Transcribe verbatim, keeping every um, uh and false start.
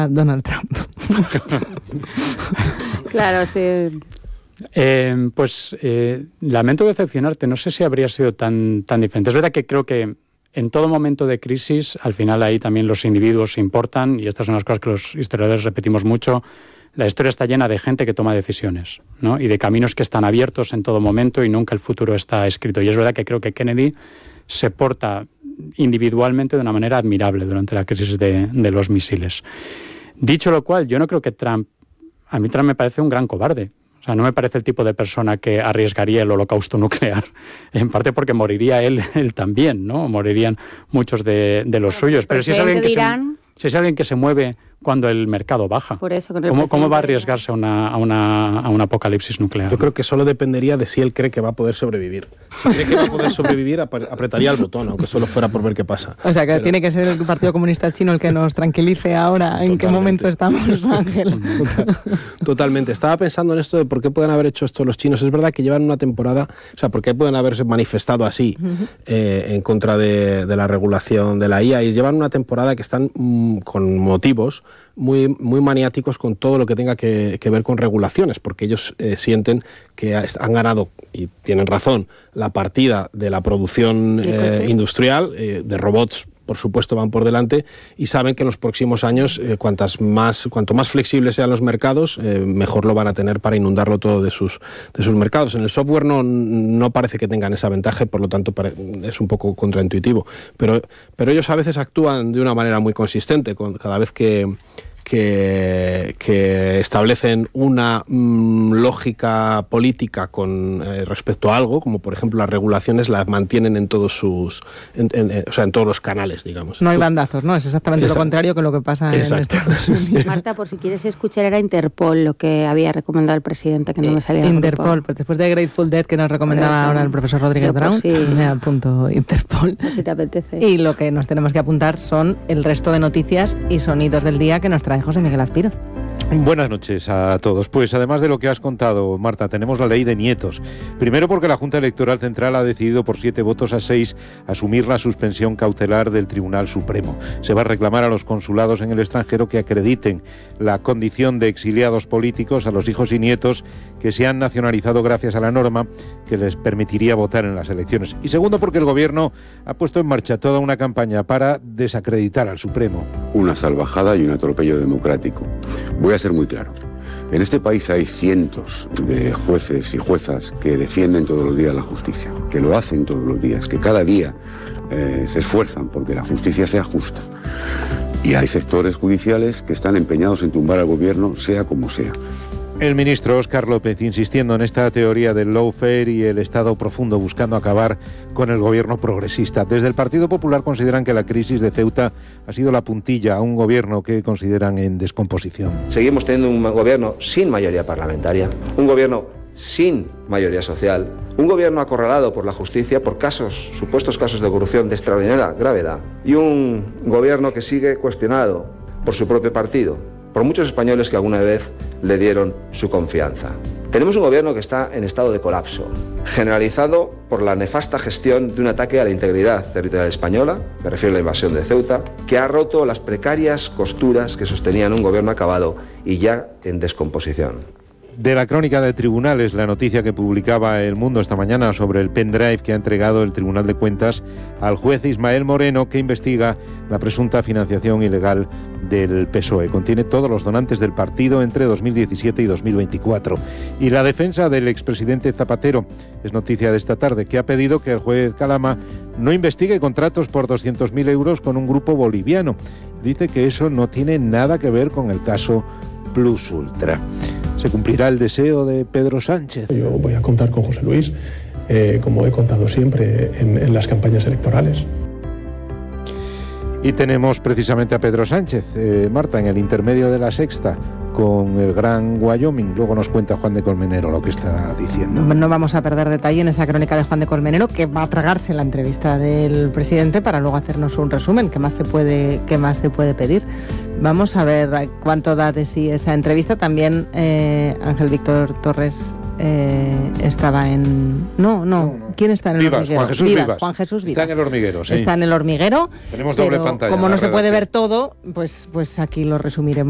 era Donald Trump. Claro, sí. Eh, pues eh, lamento decepcionarte, no sé si habría sido tan, tan diferente. Es verdad que creo que en todo momento de crisis, al final ahí también los individuos importan, y estas son las cosas que los historiadores repetimos mucho. La historia está llena de gente que toma decisiones, ¿no? Y de caminos que están abiertos en todo momento y nunca el futuro está escrito. Y es verdad que creo que Kennedy se porta individualmente de una manera admirable durante la crisis de, de los misiles. Dicho lo cual, yo no creo que Trump... A mí Trump me parece un gran cobarde. O sea, no me parece el tipo de persona que arriesgaría el holocausto nuclear, en parte porque moriría él, él también, ¿no? Morirían muchos de, de los suyos. Pero si es alguien que se, si es alguien que se mueve cuando el mercado baja, Por eso, ¿cómo, ¿cómo va a arriesgarse a, una, a, una, a un apocalipsis nuclear? Yo creo que solo dependería de si él cree que va a poder sobrevivir. Si cree que va a poder sobrevivir, apretaría el botón, aunque solo fuera por ver qué pasa. O sea, que Pero... tiene que ser el Partido Comunista Chino el que nos tranquilice ahora. ¿En Totalmente. Qué momento estamos, Ángel? Totalmente. Estaba pensando en esto de por qué pueden haber hecho esto los chinos. Es verdad que llevan una temporada, o sea, por qué pueden haberse manifestado así uh-huh. eh, en contra de, de la regulación de la I A, y llevan una temporada que están mmm, con motivos muy, muy maniáticos con todo lo que tenga que, que ver con regulaciones, porque ellos eh, sienten que han ganado, y tienen razón, la partida de la producción eh, industrial, eh, de robots, por supuesto, van por delante, y saben que en los próximos años, eh, cuantas más, cuanto más flexibles sean los mercados, eh, mejor lo van a tener para inundarlo todo de sus, de sus mercados. En el software no, no parece que tengan esa ventaja, y por lo tanto pare, es un poco contraintuitivo. Pero, pero ellos a veces actúan de una manera muy consistente, con, cada vez que... Que, que establecen una mmm, lógica política con eh, respecto a algo, como por ejemplo las regulaciones, las mantienen en todos sus, en, en, o sea, en todos los canales, digamos. No hay bandazos, ¿no? Es exactamente Exacto. lo contrario que lo que pasa Exacto. en Estados Unidos. Marta, por si quieres escuchar, era Interpol lo que había recomendado el presidente, que no me salía. Interpol, pues después de Grateful Dead que nos recomendaba ahora el profesor Rodríguez Brown, sí. me apunto Interpol. No, si te apetece. Y lo que nos tenemos que apuntar son el resto de noticias y sonidos del día que nos trae José Miguel Azpiroz. Buenas noches a todos. Pues además de lo que has contado, Marta, tenemos la ley de nietos. Primero porque la Junta Electoral Central ha decidido por siete votos a seis asumir la suspensión cautelar del Tribunal Supremo. Se va a reclamar a los consulados en el extranjero que acrediten la condición de exiliados políticos a los hijos y nietos que se han nacionalizado gracias a la norma que les permitiría votar en las elecciones. Y segundo porque el Gobierno ha puesto en marcha toda una campaña para desacreditar al Supremo. Una salvajada y un atropello democrático. Voy a ser muy claro. En este país hay cientos de jueces y juezas que defienden todos los días la justicia, que lo hacen todos los días, que cada día eh, se esfuerzan porque la justicia sea justa. Y hay sectores judiciales que están empeñados en tumbar al gobierno, sea como sea. El ministro Óscar López insistiendo en esta teoría del lawfare y el Estado profundo, buscando acabar con el gobierno progresista. Desde el Partido Popular consideran que la crisis de Ceuta ha sido la puntilla a un gobierno que consideran en descomposición. Seguimos teniendo un gobierno sin mayoría parlamentaria, un gobierno sin mayoría social, un gobierno acorralado por la justicia por casos, supuestos casos de corrupción de extraordinaria gravedad, y un gobierno que sigue cuestionado por su propio partido, por muchos españoles que alguna vez le dieron su confianza. Tenemos un gobierno que está en estado de colapso, generalizado por la nefasta gestión de un ataque a la integridad territorial española, me refiero a la invasión de Ceuta, que ha roto las precarias costuras que sostenían un gobierno acabado y ya en descomposición. De la crónica de tribunales, la noticia que publicaba El Mundo esta mañana sobre el pendrive que ha entregado el Tribunal de Cuentas al juez Ismael Moreno, que investiga la presunta financiación ilegal del P S O E. Contiene todos los donantes del partido entre dos mil diecisiete y dos mil veinticuatro. Y la defensa del expresidente Zapatero es noticia de esta tarde, que ha pedido que el juez Calama no investigue contratos por doscientos mil euros con un grupo boliviano. Dice que eso no tiene nada que ver con el caso Plus Ultra. ¿Se cumplirá el deseo de Pedro Sánchez? Yo voy a contar con José Luis, eh, como he contado siempre en, en las campañas electorales. Y tenemos precisamente a Pedro Sánchez, eh, Marta, en el intermedio de la sexta, con el Gran Wyoming. Luego nos cuenta Juan de Colmenero lo que está diciendo. No vamos a perder detalle en esa crónica de Juan de Colmenero, que va a tragarse la entrevista del presidente para luego hacernos un resumen. ¿Qué más se puede, qué más se puede pedir? Vamos a ver cuánto da de sí esa entrevista. También eh, Ángel Víctor Torres eh, estaba en... No, no, no, no. ¿Quién está en el Vivas, hormiguero? Juan Jesús Vivas, Vivas. Juan Jesús Vivas. Está en el hormiguero, sí. Está en el hormiguero. Tenemos doble pero pantalla. Como no se redacción. puede ver todo, pues, pues aquí lo resumiremos.